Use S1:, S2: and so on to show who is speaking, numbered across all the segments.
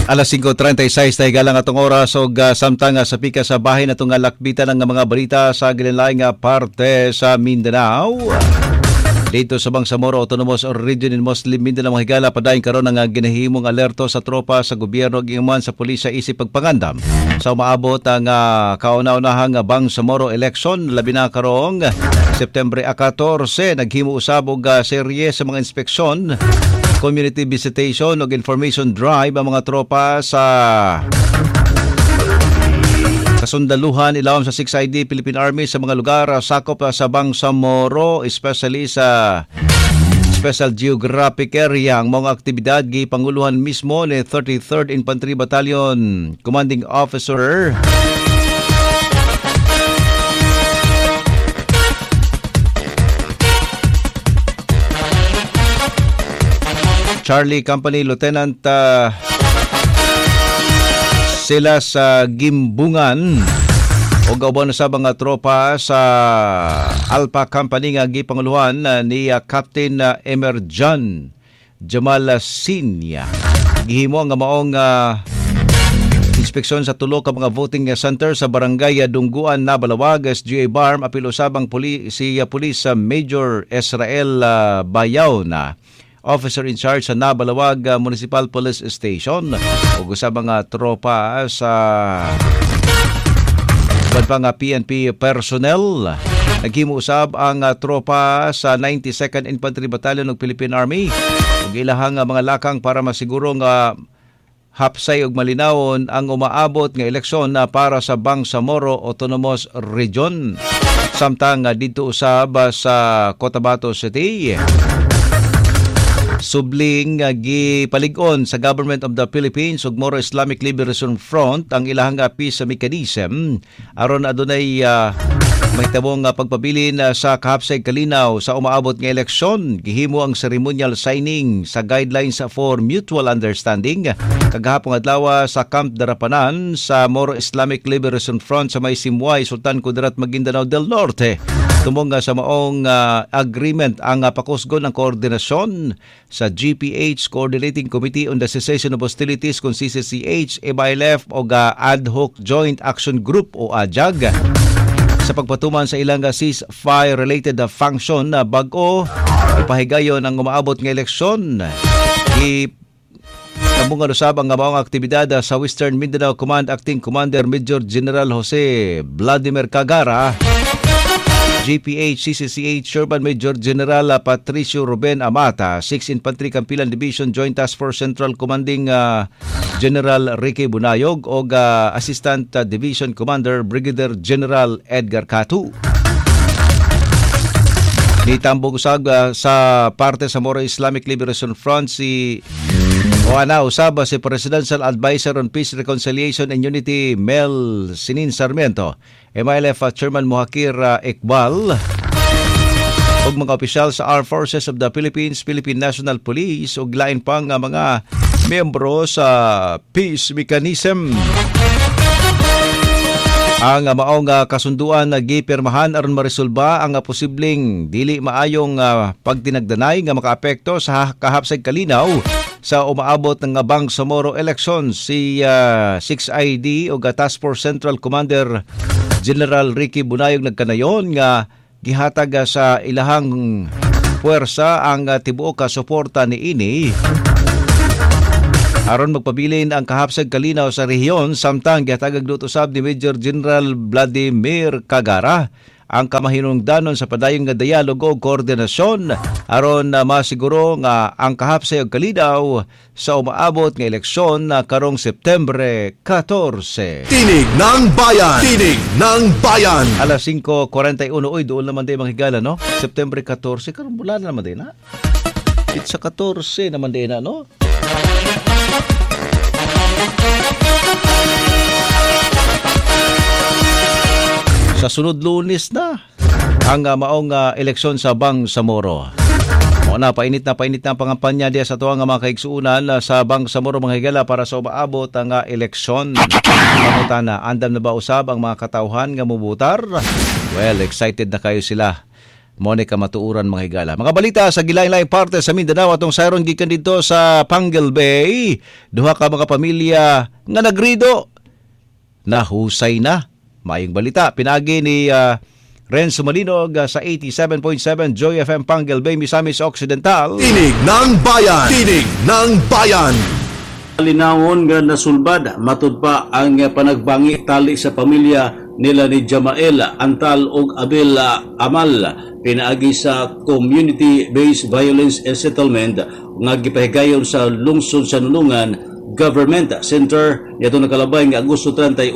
S1: Alas 5:36 na higalang atong oras o samtang sa pika sa bahay na itong lakbitan ng mga balita sa gilinlaing parte sa Mindanao. Dito sa Bangsamoro Autonomous Region in Muslim Mindanao mga higala padayon karon ng ginahimong alerto sa tropa sa gobyerno ug iman sa pulis sa isip pagpangandam. Sa umaabot ang kauna-unahang Bangsamoro election labi na karong September 14 naghimo usab og serye sa mga inspeksyon, community visitation ug information drive ang mga tropa sa kasundaluhan ilawom sa 6ID Philippine Army sa mga lugar sakop sa Bangsamoro, especially sa Special Geographic Area. Ang mga aktibidad gipanguluhan mismo ni 33rd Infantry Battalion Commanding Officer Charlie Company Lieutenant sila sa Gimbungan o gawban sa mga tropa sa Alpha Company nga gipanguluhan ni Captain Emerjan Jamal Sinya. Gihimo nga maong inspeksyon sa tulo ka mga voting center sa Barangay Dungguan, Nabalawag, SGA Barm, apil usabang si Police Major Israel Bayaw na officer in charge sa Nabalawag Municipal Police Station ug sa mga tropa sa pang PNP personnel. Naghimo usab ang tropa sa 92nd Infantry Battalion ng Philippine Army ug ilahang mga lakang para masiguro nga hapsay ug malinawon ang umaabot nga eleksyon para sa Bangsamoro Autonomous Region. Samtang dito usab sa Cotabato City, subling gipalig-on sa Government of the Philippines ug Moro Islamic Liberation Front ang ilahang peace mechanism aron adunay mahitabong pagpabilin sa kahapsay kalinaw sa umaabot nga eleksyon. Gihimo ang ceremonial signing sa guidelines for mutual understanding kagahapon adlaw sa Camp Darapanan sa Moro Islamic Liberation Front sa may Simway, Sultan Kudarat, Maguindanao del Norte. Tumong sa maong agreement ang pakusgon ng koordinasyon sa GPH Coordinating Committee on the Cessation of Hostilities kung CCCH, EBILF o Ad Hoc Joint Action Group o AJAG sa pagpatuman sa ilang ceasefire-related function na bag-o ipahigayon ang umaabot ng eleksyon. Nabungan usab ang maong aktibidad sa Western Mindanao Command Acting Commander Major General Jose Vladimir Cagara, GPH CCCH Urban Major General Patricio Ruben Amata, 6th Infantry Campilan Division Joint Task Force Central Commanding General Ricky Bunayog o Assistant Division Commander Brigadier General Edgar Catu. Nitambog usab sa parte sa Moro Islamic Liberation Front si usab si Presidential Advisor on Peace, Reconciliation and Unity Mel Sinin Sarmiento, MILF Chairman Muhakir Iqbal ug mga opisyal sa Armed Forces of the Philippines, Philippine National Police ug lain pang mga miyembro sa peace mechanism. Ang maong kasunduan na gipirmahan aron maresolba ang posibleng dili maayong pagtinagdanay nga makaapekto sa kahapsay kalinaw sa umaabot ng Bangsamoro election. Si 6ID o Task Force Central Commander General Ricky Bunayog nagkanayon nga gihatag sa ilahang puwersa ang tibuok suporta ni ini aron magpabilin ang kahapsay kalinaw sa rehiyon. Samtang gihatagag usab ni Major General Vladimir Cagara ang kamahinungdanon sa padayong nga dialogo o koordinasyon aron masiguro nga ang kahapsay ug kalinaw sa umaabot nga eleksyon karong September 14.
S2: Tinig ng Bayan! Tinig ng Bayan!
S1: Alas 5:41 doon naman din mga higala, no? September 14 karong bulan naman din, ha? It's sa 14 naman din, no? Sa sunod Lunes na ang maong eleksyon sa Bangsamoro. Painit na ang pangampanya diya sa tuwang mga kaigsuunan sa Bangsamoro mga higala para sa umaabot ang eleksyon. Andam na ba usab ang mga katauhan nga mubutar? Well, excited na kayo sila. mo ni kamatuuran mga higala. Mga balita sa gilain-laing parte sa Mindanao atong sayron gikan dito sa Panguil Bay. Duha ka mga pamilya nga nagrido nahusay na. Maayong balita pinagi ni Renzo Malinog sa 87.7 Joy FM Panguil Bay, Misamis Occidental.
S2: Tinig ng Bayan! Tinig ng Bayan!
S3: Linawon nga nasulbad matud pa ang panagbangi tali sa pamilya nila ni Jamael Antal ug Abel Amal pinaagi sa Community-Based Violence and Settlement nga gipahigayon sa lungsod sa Nulungan Government Center nito nakalabay nga Agosto 31,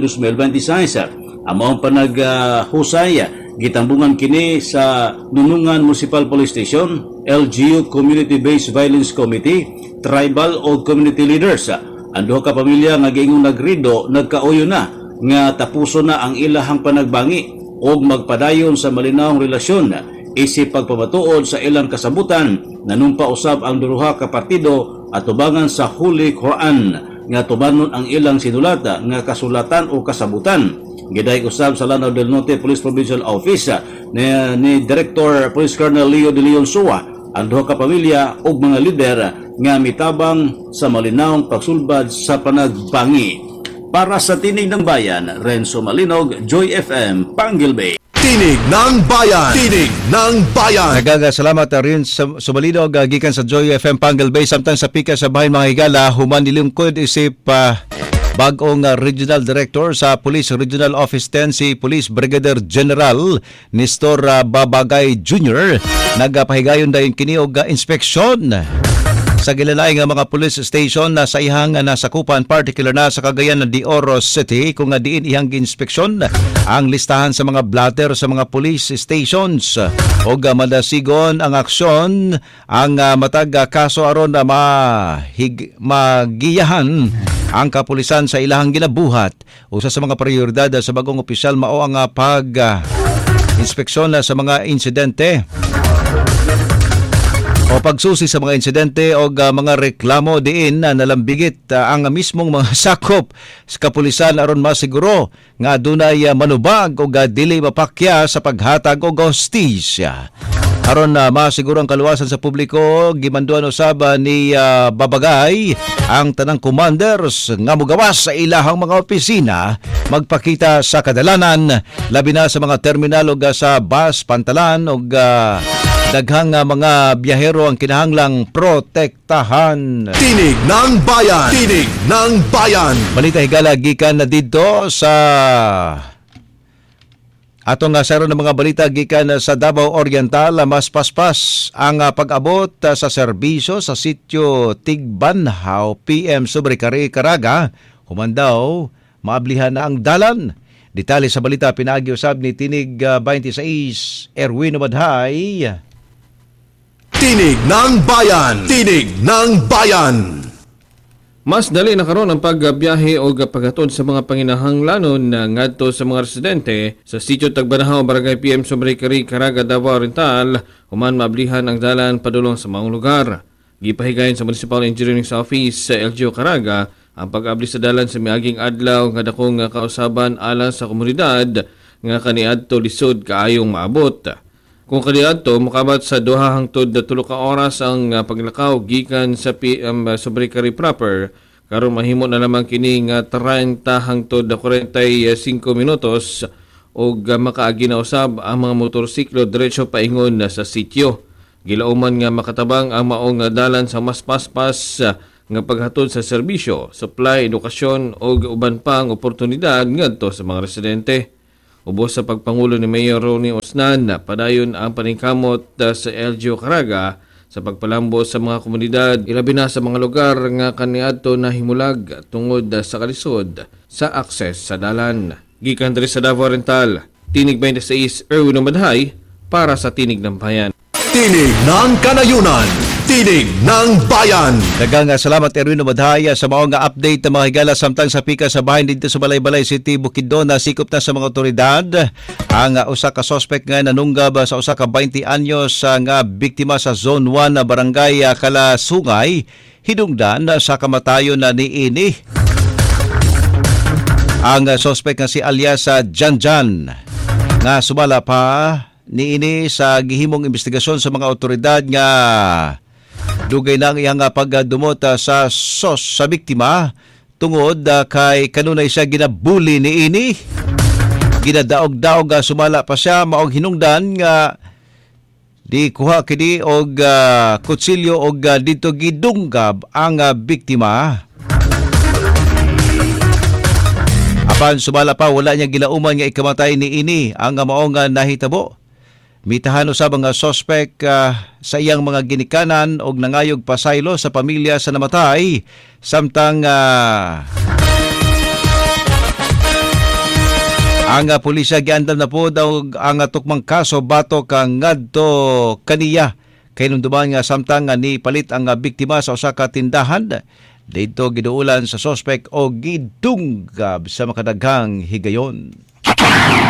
S3: 2026. Among panaghusay gitambungan kini sa Nulungan Municipal Police Station, LGU Community-Based Violence Committee, tribal o community leaders. Ang duha ka pamilya nga giingong nagrido nagkauyo na nga tapuso na ang ilahang panagbangi o magpadayon sa malinawong relasyon isip pagpamatuod sa ilang kasabutan nanumpa usab ang duha ka partido at tubangan sa Holy Quran nga tubanon ang ilang sinulata nga kasulatan o kasabutan. Giday usab sa Lanao del Norte Police Provincial Office ni Director Police Colonel Leo de Leon Sua ang duha ka pamilya ug mga lider nga mitabang sa malinawong pagsulbad sa panagbangi. Para sa Tinig ng Bayan, Renzo Malinog, Joy FM, Panguil Bay.
S2: Tinig ng Bayan! Tinig ng Bayan!
S1: Salamat rin sa Malinog gikan sa Joy FM Panguil Bay samtang sa pika sa bahin mga higala human nilingkod isip bagong Regional Director sa Police Regional Office 10 si Police Brigadier General Nestor Babagay Jr. Nagpahigayon dayon kini og inspeksyon sa gilalay nga mga police station na sa ihang nasakupan, particular na sa Cagayan de Oro City kung nga diin ihang inspeksyon ang listahan sa mga blatter sa mga police stations o madasigon ang aksyon ang matag kaso aron na magiyahan ang kapulisan sa ilahang ginabuhat. Usa sa mga prioridad sa bagong opisyal mao ang pag-inspeksyon sa mga insidente o pagsusi sa mga insidente o mga reklamo diin na nalambigit ang mismong mga sakop sa kapulisan aron masiguro nga adunay manubag o dili mapakya sa paghatag og hustisya. Aron masiguro ang kaluwasan sa publiko, gimanduan usab ni Babagay ang tanang commanders nga mogawas sa ilahang mga opisina magpakita sa kadalanan labi na sa mga terminal o sa bus, pantalan o daghang mga biyahero ang kinahanglang protektahan.
S2: Tinig ng Bayan! Tinig ng Bayan!
S1: Balita higala gikan na dito sa atong sayron ng mga balita gikan sa Davao Oriental. Mas paspas ang pag-abot sa serbisyo sa sitio Tigbanhaw PM sobre Caraga. Humandaw maablihan na ang dalan. Detalye sa balita pinagi usab ni Tinig 26 Erwin Madhay.
S2: Tinig ng Bayan! Tinig ng Bayan!
S4: Mas dali na karon ang pagbiyahe o paghatod sa mga panginahanglanon na ngadto sa mga residente sa sitio Tigbanhaw, Barangay PM sobre Caraga, Davao Oriental, human maablihan ang dalan padulong sa mga lugar. Gipahigayon sa Municipal Engineering Office sa LGU Caraga ang pag-abli sa dalan sa miaging adlaw nga dakong kausaban alang sa komunidad nga kaniadto lisod kaayong maabot. Kung kaniadto mokabat sa 2 hangtod 3 ka oras ang paglakaw gikan sa PM sobre proper karon mahimo na lamang kini nga 30 hangtod 45 minutos og makaagi na usab ang mga motorsiklo diretso paingon sa sitio. Gilauman nga makatabang ang maong dalan sa mas paspas nga paghatod sa serbisyo, supply, edukasyon o uban pang oportunidad ngadto sa mga residente. Ubos sa pagpangulo ni Mayor Ronnie Osnan na padayon ang paningkamot sa LGU Caraga sa pagpalambo sa mga komunidad, ilabi na sa mga lugar nga kaniadto na himulag tungod sa kalisod sa akses sa dalan. Gikan diri sa Davao Oriental, Tinig 26 Erwin Madhay para sa Tinig ng Bayan.
S2: Tinig ng Kanayunan! Tinig ng Bayan!
S1: Daghang salamat Erwin Madhay sa maong update ng mga higala samtang sa pika sa bahin dito sa Balay-Balay City, Bukidnon na sikop na sa mga otoridad ang usa ka suspect nga nanunggab sa usa ka 20 anyos nga biktima sa Zone 1 na Barangay Kalasungay, hidungdan sa kamatayon na niini. Ang suspect nga si alias Janjan nga sumala pa niini sa gihimong investigasyon sa mga otoridad nga dugay na ang iyang pagdumot sa sos sa biktima tungod kay kanunay siya ginabuli niini. Ginadaog-daog sumala pa siya maong hinungdan nga di kuha kini og kutsilyo og dito gidunggab ang biktima. Apan sumala pa wala niya gilauman nga ikamatay niini ang maong nahitabo. Mitahan usab ang suspect sa iyang mga ginikanan og nangayog pasaylo sa pamilya sa namatay samtang ang pulisya giandam na po daw ang tukmang kaso batok ngadto kaniya kay nunduman nga samtang ni palit ang biktima sa usa ka tindahan dito giduulan sa suspect o gidunggab sa makadaghang higayon.